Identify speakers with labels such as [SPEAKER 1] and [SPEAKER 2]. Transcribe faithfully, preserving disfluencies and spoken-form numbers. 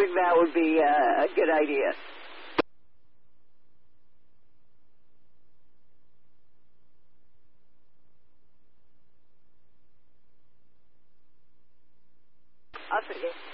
[SPEAKER 1] think that would be uh, a good idea. I'll forget.